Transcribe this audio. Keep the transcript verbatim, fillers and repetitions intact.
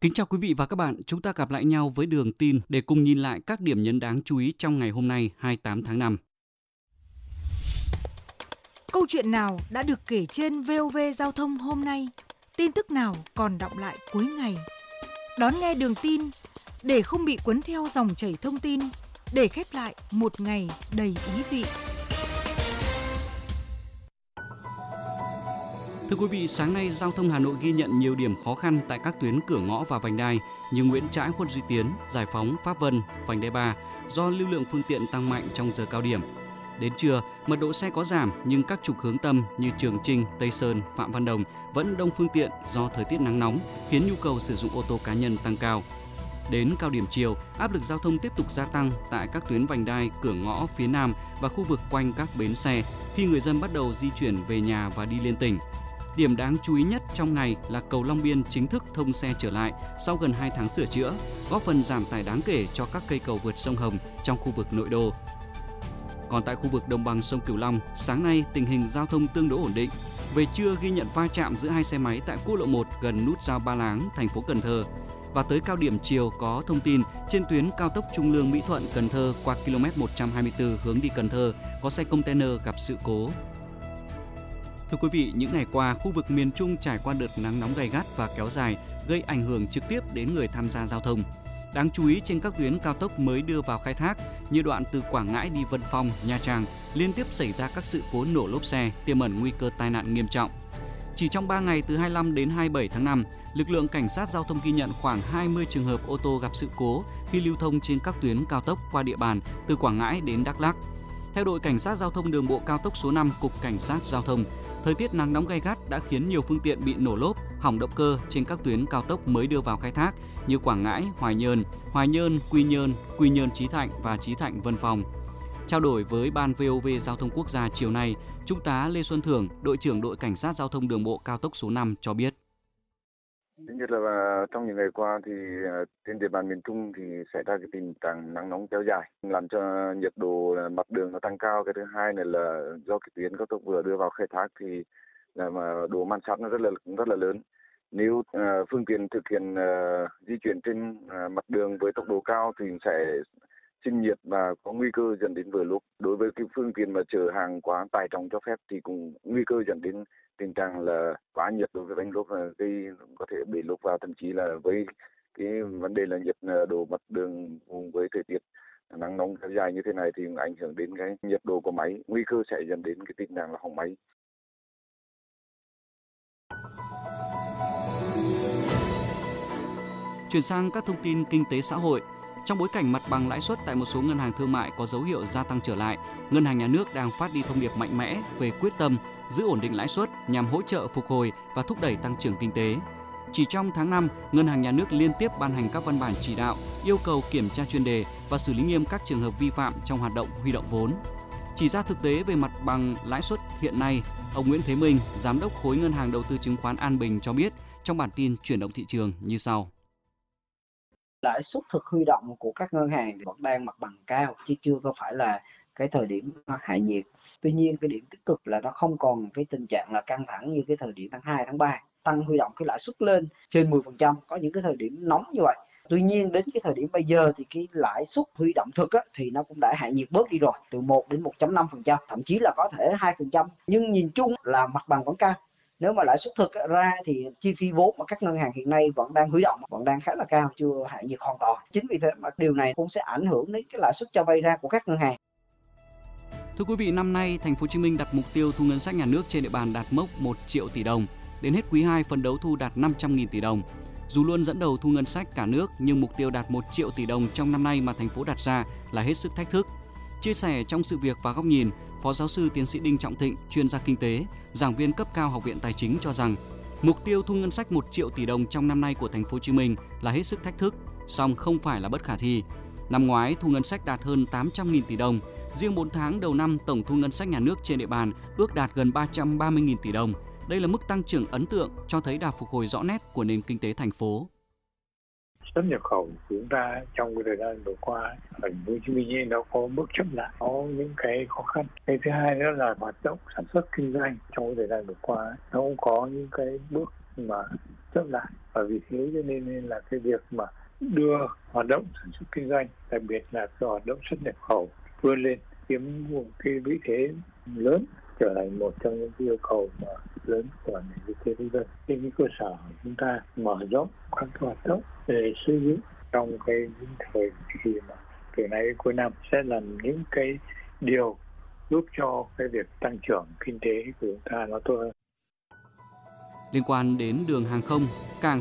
Kính chào quý vị và các bạn, chúng ta gặp lại nhau với Đường tin để cùng nhìn lại các điểm nhấn đáng chú ý trong ngày hôm nay hai mươi tám tháng năm. Câu chuyện nào đã được kể trên vê o vê Giao thông hôm nay? Tin tức nào còn đọng lại cuối ngày? Đón nghe Đường tin để không bị cuốn theo dòng chảy thông tin, để khép lại một ngày đầy ý vị. Thưa quý vị, sáng nay Giao thông Hà Nội ghi nhận nhiều điểm khó khăn tại các tuyến cửa ngõ và vành đai như Nguyễn Trãi, Khuất Duy Tiến, Giải Phóng, Pháp Vân, vành đai ba do lưu lượng phương tiện tăng mạnh trong giờ cao điểm. Đến trưa, mật độ xe có giảm nhưng các trục hướng tâm như Trường Chinh, Tây Sơn, Phạm Văn Đồng vẫn đông phương tiện do thời tiết nắng nóng khiến nhu cầu sử dụng ô tô cá nhân tăng cao. Đến cao điểm chiều, áp lực giao thông tiếp tục gia tăng tại các tuyến vành đai, cửa ngõ phía Nam và khu vực quanh các bến xe khi người dân bắt đầu di chuyển về nhà và đi liên tỉnh. Điểm đáng chú ý nhất trong ngày là cầu Long Biên chính thức thông xe trở lại sau gần hai tháng sửa chữa, góp phần giảm tải đáng kể cho các cây cầu vượt sông Hồng trong khu vực nội đô. Còn tại khu vực đồng bằng sông Cửu Long, sáng nay tình hình giao thông tương đối ổn định. Về trưa ghi nhận va chạm giữa hai xe máy tại quốc lộ một gần nút giao Ba Láng, thành phố Cần Thơ. Và tới cao điểm chiều có thông tin trên tuyến cao tốc Trung Lương Mỹ Thuận Cần Thơ qua km một trăm hai mươi tư hướng đi Cần Thơ có xe container gặp sự cố. Thưa quý vị, những ngày qua, khu vực miền Trung trải qua đợt nắng nóng gay gắt và kéo dài, gây ảnh hưởng trực tiếp đến người tham gia giao thông. Đáng chú ý trên các tuyến cao tốc mới đưa vào khai thác như đoạn từ Quảng Ngãi đi Vân Phong, Nha Trang liên tiếp xảy ra các sự cố nổ lốp xe, tiềm ẩn nguy cơ tai nạn nghiêm trọng. Chỉ trong ba ngày từ hai mươi lăm đến hai mươi bảy tháng năm, lực lượng cảnh sát giao thông ghi nhận khoảng hai mươi trường hợp ô tô gặp sự cố khi lưu thông trên các tuyến cao tốc qua địa bàn từ Quảng Ngãi đến Đắk Lắk. Theo đội cảnh sát giao thông đường bộ cao tốc số năm, Cục Cảnh sát Giao thông, thời tiết nắng nóng gay gắt đã khiến nhiều phương tiện bị nổ lốp, hỏng động cơ trên các tuyến cao tốc mới đưa vào khai thác như Quảng Ngãi, Hoài Nhơn, Hoài Nhơn, Quy Nhơn, Quy Nhơn Chí Thạnh và Chí Thạnh Vân Phong. Trao đổi với Ban vê o vê Giao thông Quốc gia chiều nay, Trung tá Lê Xuân Thưởng, đội trưởng đội Cảnh sát Giao thông đường bộ cao tốc số năm cho biết. Thứ nhất là trong những ngày qua thì trên địa bàn miền Trung thì xảy ra cái tình trạng nắng nóng kéo dài, làm cho nhiệt độ mặt đường nó tăng cao. Cái thứ hai này là do cái tuyến cao tốc vừa đưa vào khai thác thì là mà độ man sát nó rất là rất là lớn. Nếu uh, phương tiện thực hiện uh, di chuyển trên uh, mặt đường với tốc độ cao thì sẽ sinh nhiệt và có nguy cơ dẫn đến vỡ lốp. Đối với cái phương tiện mà chở hàng quá tải trọng cho phép thì cũng nguy cơ dẫn đến tình trạng là quá nhiệt đối với bánh lốp và gây có thể bị lốp vào, thậm chí là với cái vấn đề là nhiệt độ mặt đường cùng với thời tiết nắng nóng kéo dài như thế này thì ảnh hưởng đến cái nhiệt độ của máy, nguy cơ sẽ dẫn đến cái tình trạng là hỏng máy. Chuyển sang các thông tin kinh tế xã hội. Trong bối cảnh mặt bằng lãi suất tại một số ngân hàng thương mại có dấu hiệu gia tăng trở lại, Ngân hàng Nhà nước đang phát đi thông điệp mạnh mẽ về quyết tâm giữ ổn định lãi suất nhằm hỗ trợ phục hồi và thúc đẩy tăng trưởng kinh tế. Chỉ trong tháng năm, Ngân hàng Nhà nước liên tiếp ban hành các văn bản chỉ đạo, yêu cầu kiểm tra chuyên đề và xử lý nghiêm các trường hợp vi phạm trong hoạt động huy động vốn. Chỉ ra thực tế về mặt bằng lãi suất hiện nay, ông Nguyễn Thế Minh, Giám đốc khối Ngân hàng Đầu tư Chứng khoán An Bình cho biết trong bản tin chuyển động thị trường như sau. Lãi suất thực huy động của các ngân hàng thì vẫn đang mặt bằng cao chứ chưa có phải là cái thời điểm hạ nhiệt. Tuy nhiên cái điểm tích cực là nó không còn cái tình trạng là căng thẳng như cái thời điểm tháng hai, tháng ba, tăng huy động cái lãi suất lên trên mười phần trăm, có những cái thời điểm nóng như vậy. Tuy nhiên đến cái thời điểm bây giờ thì cái lãi suất huy động thực á, thì nó cũng đã hạ nhiệt bớt đi rồi, từ một đến một phẩy năm phần trăm, thậm chí là có thể hai phần trăm. Nhưng nhìn chung là mặt bằng vẫn cao. Nếu mà lãi suất thực ra thì chi phí vốn mà các ngân hàng hiện nay vẫn đang huy động, vẫn đang khá là cao, chưa hạ nhiệt hoàn toàn. Chính vì thế mà điều này cũng sẽ ảnh hưởng đến cái lãi suất cho vay ra của các ngân hàng. Thưa quý vị, năm nay Thành phố Hồ Chí Minh đặt mục tiêu thu ngân sách nhà nước trên địa bàn đạt mốc một triệu tỷ đồng. Đến hết quý hai phấn đấu thu đạt năm trăm nghìn tỷ đồng. Dù luôn dẫn đầu thu ngân sách cả nước nhưng mục tiêu đạt một triệu tỷ đồng trong năm nay mà thành phố đặt ra là hết sức thách thức. Chia sẻ trong sự việc và góc nhìn, Phó giáo sư tiến sĩ Đinh Trọng Thịnh, chuyên gia kinh tế, giảng viên cấp cao Học viện Tài chính cho rằng mục tiêu thu ngân sách một triệu tỷ đồng trong năm nay của Thành phố Hồ Chí Minh là hết sức thách thức, song không phải là bất khả thi. Năm ngoái thu ngân sách đạt hơn tám trăm nghìn tỷ đồng, riêng bốn tháng đầu năm tổng thu ngân sách nhà nước trên địa bàn ước đạt gần ba trăm ba mươi nghìn tỷ đồng. Đây là mức tăng trưởng ấn tượng cho thấy đà phục hồi rõ nét của nền kinh tế thành phố. Xuất nhập khẩu chúng ta trong cái thời gian vừa qua ở Thành phố Hồ Chí Minh nó có bước chậm lại, có những cái khó khăn. Cái thứ hai nữa là hoạt động sản xuất kinh doanh trong cái thời gian vừa qua nó cũng có những cái bước mà chậm lại, và vì thế cho nên là cái việc mà đưa hoạt động sản xuất kinh doanh, đặc biệt là cái hoạt động xuất nhập khẩu vươn lên, chiếm một cái vị thế lớn, trở thành một trong những yêu cầu mà lớn của nền kinh tế thế giới. Trên cái cơ sở chúng ta mở rộng các hoạt động để xây dựng trong cái thời kỳ mà từ nay đến cuối năm sẽ là những cái điều giúp cho cái việc tăng trưởng kinh tế của chúng ta nó tốt hơn. Liên quan đến đường hàng không, cảng